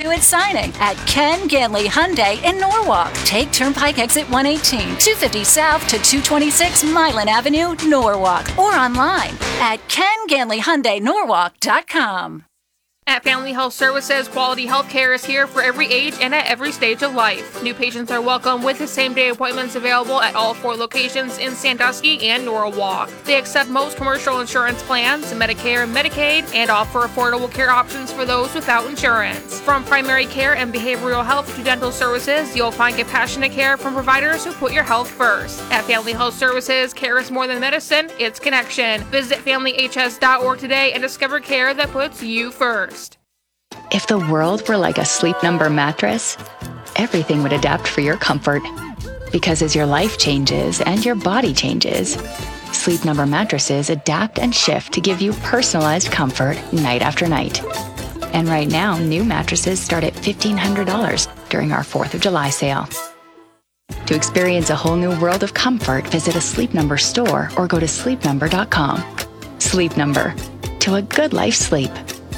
you at signing at Ken Ganley Hyundai in Norwalk. Take Turnpike exit 118, 250 South to 226 Milan Avenue, Norwalk. Or online at KenGanleyHyundaiNorwalk.com. At Family Health Services, quality health care is here for every age and at every stage of life. New patients are welcome with the same-day appointments available at all 4 locations in Sandusky and Norwalk. They accept most commercial insurance plans, Medicare and Medicaid, and offer affordable care options for those without insurance. From primary care and behavioral health to dental services, you'll find compassionate care from providers who put your health first. At Family Health Services, care is more than medicine, it's connection. Visit FamilyHS.org today and discover care that puts you first. If the world were like a Sleep Number mattress, everything would adapt for your comfort. Because as your life changes and your body changes, Sleep Number mattresses adapt and shift to give you personalized comfort night after night. And right now, new mattresses start at $1,500 during our 4th of July sale. To experience a whole new world of comfort, visit a Sleep Number store or go to sleepnumber.com. Sleep Number. To a good life sleep.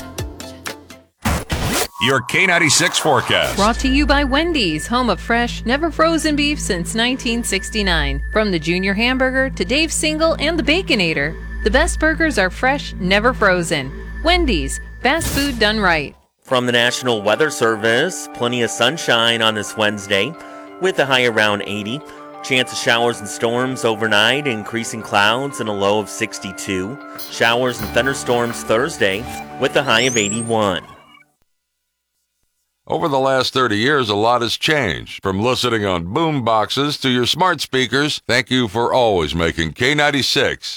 Your K96 forecast. Brought to you by Wendy's, home of fresh, never frozen beef since 1969. From the Junior Hamburger to Dave's Single and the Baconator, the best burgers are fresh, never frozen. Wendy's, fast food done right. From the National Weather Service, plenty of sunshine on this Wednesday with a high around 80. Chance of showers and storms overnight, increasing clouds and a low of 62. Showers and thunderstorms Thursday with a high of 81. Over the last 30 years, a lot has changed. From listening on boom boxes to your smart speakers, thank you for always making K96